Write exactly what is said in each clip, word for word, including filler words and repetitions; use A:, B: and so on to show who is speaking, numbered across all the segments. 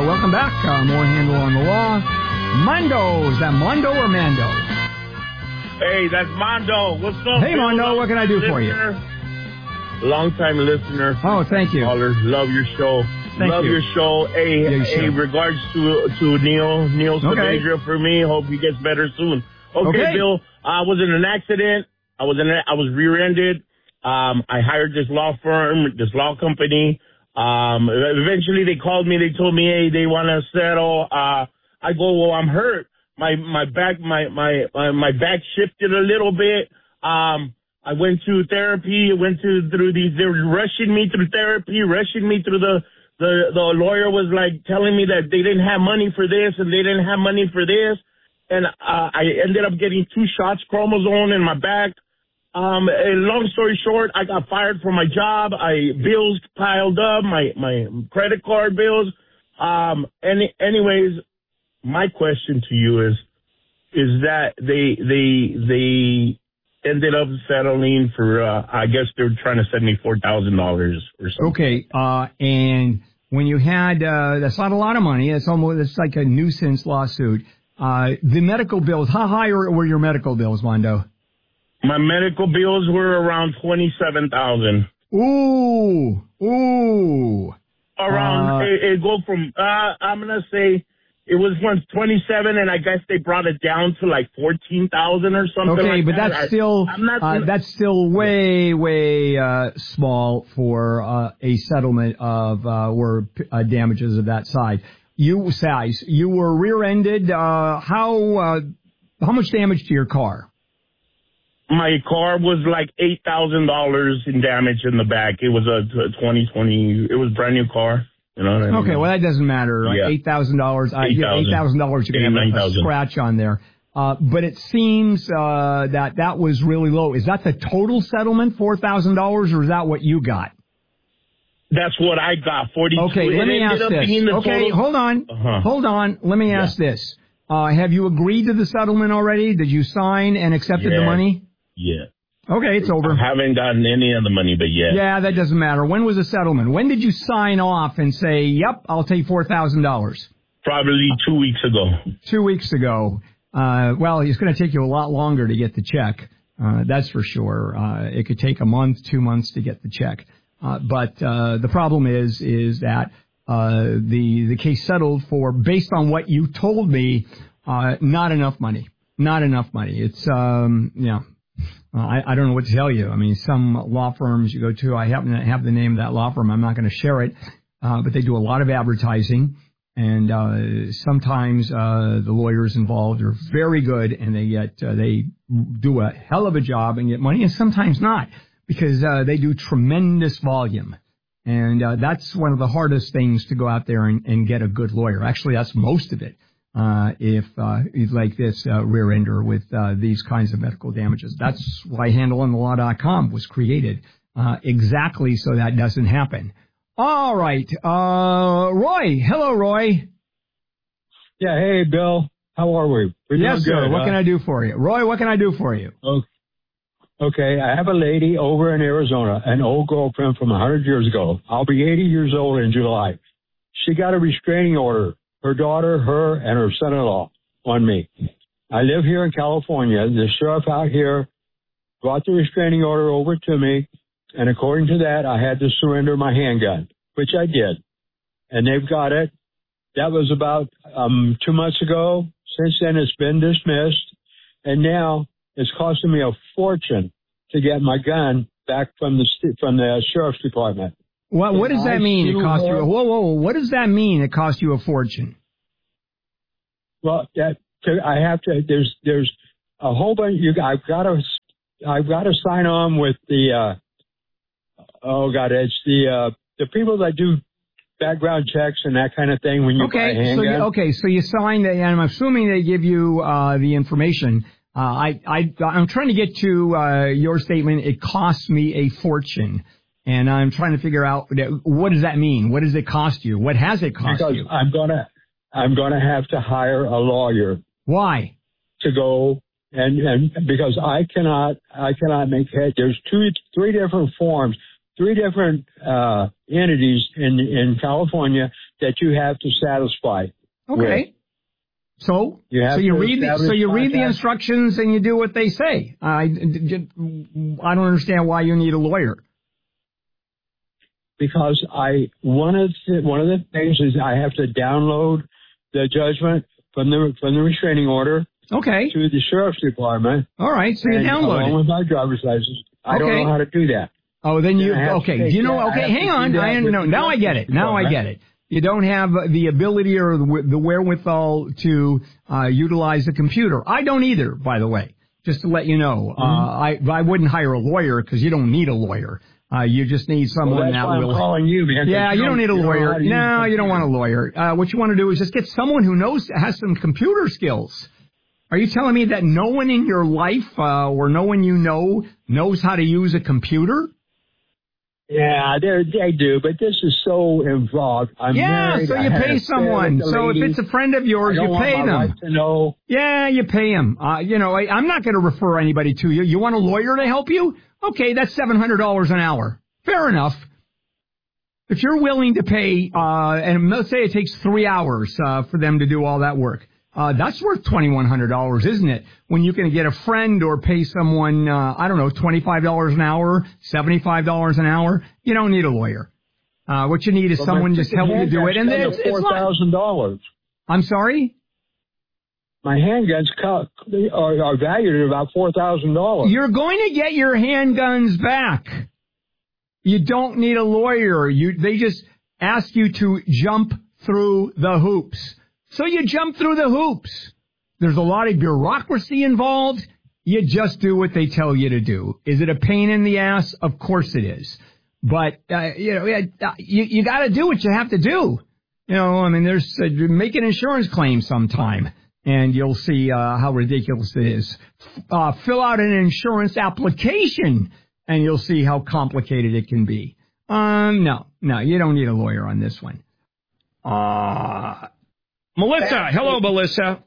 A: welcome back. Uh, more Handle on the Law. Mondo, is that Mondo or Mando?
B: Hey, that's Mondo. What's up?
A: Hey, Mondo, what can I do for you?
B: Long-time listener.
A: Oh, thank you.
B: Caller. Love your show.
A: Thank
B: Love
A: you.
B: your show. Hey,
A: Yeah,
B: hey,
A: sure.
B: regards to to Neil, Neil
A: Okay.
B: Saavedra for me. Hope he gets better soon. Okay,
A: Okay.
B: Bill. I was in an accident. I was in. A, I was rear-ended. Um, I hired this law firm, this law company. Um, eventually they called me. They told me, hey, they want to settle. Uh, I go, well, I'm hurt. My my back my my my, my back shifted a little bit. Um. I went to therapy. I went to through these. They were rushing me through therapy, rushing me through the the the lawyer was like telling me that they didn't have money for this and they didn't have money for this, and uh, I ended up getting two shots, chromosome in my back. Um, and long story short, I got fired from my job. I bills piled up, my my credit card bills. Um, any anyways, my question to you is, is that they they they. ended up settling for, uh, I guess they were trying to send me four thousand dollars or something.
A: Okay, uh, and when you had, uh, that's not a lot of money. It's almost, it's like a nuisance lawsuit. Uh, the medical bills, how high were your medical bills, Mondo?
B: My medical bills were around twenty-seven thousand dollars.
A: Ooh, ooh.
B: Around,
A: uh,
B: it, it go from, uh, I'm going to say, it was once twenty-seven, and I guess they brought it down to like fourteen thousand or something.
A: Okay,
B: like
A: but
B: that.
A: that's still
B: I, I'm not,
A: uh, that's still way way uh, small for uh, a settlement of uh, or uh, damages of that side. You size you were rear-ended. Uh, how uh, how much damage to your car?
B: My car was like eight thousand dollars in damage in the back. It was a twenty twenty. It was a brand new car. You know what I mean?
A: Okay, well, that doesn't matter.
B: Yeah.
A: eight thousand dollars. Uh, eight thousand dollars, you can have a, a scratch on there. Uh, but it seems uh, that that was really low. Is that the total settlement, four thousand dollars, or is that what you got?
B: That's what I got, forty-two.
A: Okay, let me ask this. Okay,
B: total.
A: hold on.
B: Uh-huh.
A: Hold on. Let me ask
B: Yeah.
A: this. Uh, have you agreed to the settlement already? Did you sign and accepted
B: Yeah.
A: the money?
B: Yeah.
A: Okay, it's over.
B: I haven't gotten any of the money, but yeah.
A: Yeah, that doesn't matter. When was the settlement? When did you sign off and say, yep, I'll take four thousand dollars?
B: Probably two weeks ago.
A: Two weeks ago. Uh, well, it's going to take you a lot longer to get the check. Uh, that's for sure. Uh, it could take a month, two months to get the check. Uh, but, uh, the problem is, is that, uh, the, the case settled for, based on what you told me, uh, not enough money. Not enough money. It's, um, you know, uh, I, I don't know what to tell you. I mean, some law firms you go to, I happen to have the name of that law firm. I'm not going to share it. Uh, but they do a lot of advertising. And, uh, sometimes, uh, the lawyers involved are very good and they get, uh, they do a hell of a job and get money, and sometimes not, because, uh, they do tremendous volume. And, uh, that's one of the hardest things, to go out there and, and get a good lawyer. Actually, that's most of it. Uh, if, uh, if like this, uh, rear ender with, uh, these kinds of medical damages. That's why handle on the law dot com was created, uh, exactly so that doesn't happen. All right. Uh, Roy. Hello, Roy.
C: Yeah. Hey, Bill. How are we? We're
A: yes,
C: doing
A: sir.
C: good,
A: What
C: huh?
A: can I do for you? Roy, what can I do for you?
C: Okay. Okay. I have a lady over in Arizona, an old girlfriend from one hundred years ago. I'll be eighty years old in July. She got a restraining order. Her daughter, her, and her son-in-law on me. I live here in California. The sheriff out here brought the restraining order over to me, and according to that, I had to surrender my handgun, which I did. And they've got it. That was about um, two months ago. Since then, it's been dismissed, and now it's costing me a fortune to get my gun back from the from the sheriff's department.
A: What What does
C: I
A: that mean? It cost you?
C: her-
A: Whoa, whoa, whoa! What does that mean? It cost you a fortune?
C: Well, that I have to. There's there's a whole bunch. You, I've got to I've got to sign on with the. Uh, oh God, it's the uh, the people that do background checks and that kind of thing when you buy a
A: Okay, so
C: handgun.
A: you, okay, so you sign that, and I'm assuming they give you uh, the information. Uh, I I I'm trying to get to uh, your statement. It costs me a fortune. And I'm trying to figure out, what does that mean? What does it cost you? What has it cost
C: because
A: you?
C: I'm gonna, I'm gonna have to hire a lawyer.
A: Why?
C: To go and and because I cannot, I cannot make head. There's two, three different forms three different uh, entities in in California that you have to satisfy.
A: Okay.
C: With.
A: So,
C: you
A: so you read the, so you read the instructions and you do what they say. I, I don't understand why you need a lawyer.
C: Because I one of the, one of the things is I have to download the judgment from the from the restraining order.
A: Okay.
C: To the sheriff's department.
A: All right. So you download
C: along
A: it.
C: with my driver's license. I
A: okay.
C: don't know how to do that.
A: Oh, then you okay? Do you know?
C: That.
A: Okay, hang on. I no. Now I get it. Now I get it. You don't have the ability or the wherewithal to uh, utilize a computer. I don't either, by the way, just to let you know. Mm-hmm. Uh, I, I wouldn't hire a lawyer because you don't need a lawyer. Uh, you just need someone
C: well, that's
A: that
C: why
A: will.
C: I'm calling you, man.
A: Yeah, you don't need a
C: you
A: lawyer. No, you don't want a lawyer. Uh, what you want to do is just get someone who knows, has some computer skills. Are you telling me that no one in your life uh, or no one you know knows how to use a computer?
C: Yeah, they do, but this is so involved. I'm
A: yeah,
C: married.
A: so you pay someone. So if it's a friend of yours, you pay them.
C: I to know.
A: Yeah, you pay them. Uh, you know, I, I'm not going to refer anybody to you. You want a lawyer to help you? Okay, that's seven hundred dollars an hour. Fair enough. If you're willing to pay, uh, and let's say it takes three hours uh, for them to do all that work, uh, that's worth twenty-one hundred dollars, isn't it? When you can get a friend or pay someone, uh, I don't know, twenty-five dollars an hour, seventy-five dollars an hour, you don't need a lawyer. Uh, what you need is
C: but
A: someone just help you do it. And it's, it's
C: four thousand dollars.
A: I'm sorry?
C: My handguns are, are valued at about four thousand dollars.
A: You're going to get your handguns back. You don't need a lawyer. You, they just ask you to jump through the hoops. So you jump through the hoops. There's a lot of bureaucracy involved. You just do what they tell you to do. Is it a pain in the ass? Of course it is. But, uh, you know, you, you got to do what you have to do. You know, I mean, there's uh, make an insurance claim sometime, and you'll see uh, how ridiculous it is. Uh, fill out an insurance application, and you'll see how complicated it can be. Um, no, no, you don't need a lawyer on this one. Uh, Melissa. Hello, Melissa.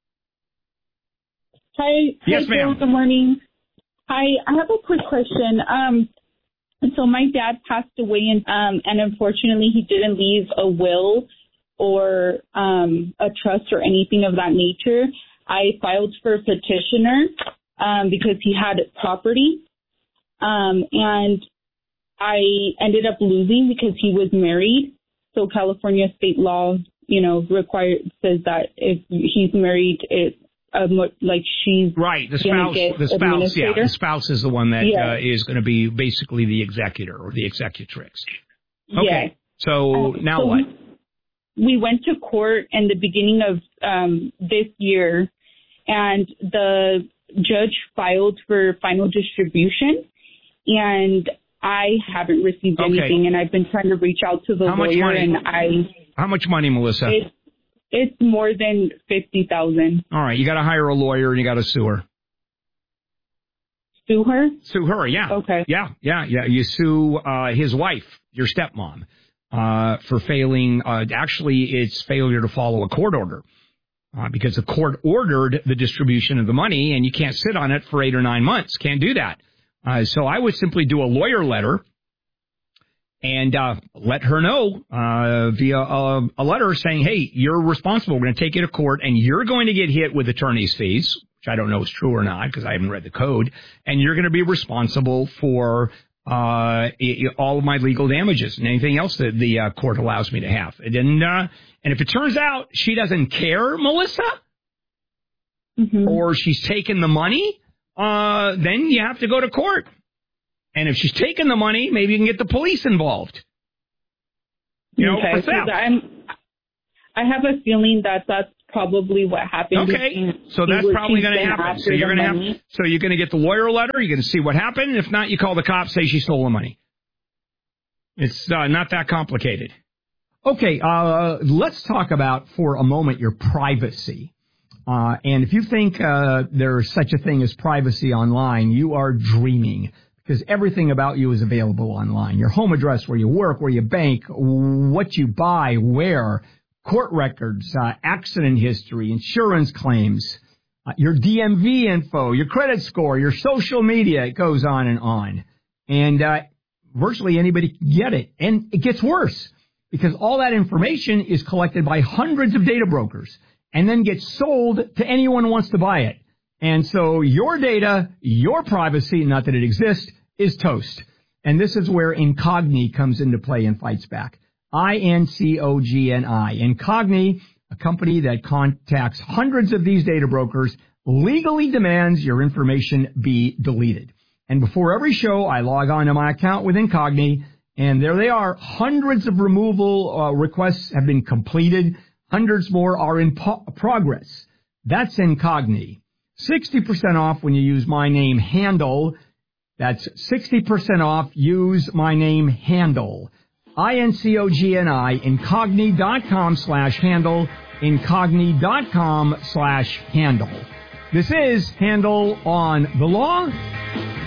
D: Hi.
A: Yes,
D: hi,
A: ma'am.
D: Joe. Good morning. Hi. I have a quick question. Um, so my dad passed away, and um, and unfortunately, he didn't leave a will or um, a trust or anything of that nature. I filed for a petitioner um, because he had property, um, and I ended up losing because he was married. So California state law, you know, require says that if he's married, it uh, like she's
A: right. The spouse, the spouse, yeah, the spouse is the one that yeah. uh, is going to be basically the executor or the executrix. Okay,
D: yeah.
A: so
D: um,
A: now
D: so
A: what?
D: We went to court in the beginning of um, this year, and the judge filed for final distribution, and I haven't received
A: okay.
D: anything, and I've been trying to reach out to the
A: How
D: lawyer,
A: much money?
D: and I.
A: How much money, Melissa?
D: It, it's more than fifty thousand.
A: All right, you got to hire a lawyer, and you got to sue her.
D: Sue her?
A: Sue her, yeah.
D: Okay.
A: Yeah, yeah, yeah. You sue uh, his wife, your stepmom, uh, for failing. Uh, actually, it's failure to follow a court order. Uh, because the court ordered the distribution of the money, and you can't sit on it for eight or nine months. Can't do that. Uh, so I would simply do a lawyer letter and uh, let her know uh, via a, a letter saying, hey, you're responsible. We're going to take you to court, and you're going to get hit with attorney's fees, which I don't know is true or not because I haven't read the code, and you're going to be responsible for uh, all of my legal damages and anything else that the uh, court allows me to have. And, uh, and if it turns out she doesn't care, Melissa,
D: mm-hmm.
A: or she's taken the money, Uh, then you have to go to court. And if she's taking the money, maybe you can get the police involved. You know,
D: okay,
A: for theft.
D: I'm, I have a feeling that that's probably what happened.
A: Okay, so that's probably going to happen. So you're going to have, so you're going to get the lawyer letter. You're going to see what happened. If not, you call the cops, say she stole the money. It's uh, not that complicated. Okay, uh, let's talk about for a moment your privacy. Uh, and if you think uh, there's such a thing as privacy online, you are dreaming, because everything about you is available online. Your home address, where you work, where you bank, what you buy, where, court records, uh, accident history, insurance claims, uh, your D M V info, your credit score, your social media. It goes on and on. And uh, virtually anybody can get it. And it gets worse because all that information is collected by hundreds of data brokers and then gets sold to anyone who wants to buy it. And so your data, your privacy, not that it exists, is toast. And this is where Incogni comes into play and fights back. I N C O G N I. Incogni, a company that contacts hundreds of these data brokers, legally demands your information be deleted. And before every show, I log on to my account with Incogni, and there they are. Hundreds of removal uh, requests have been completed. Hundreds more are in po- progress. That's Incogni. sixty percent off when you use my name Handle. That's sixty percent off. Use my name Handle. I N C O G N I, Incogni.com slash handle, Incogni.com slash handle. This is Handle on the Law.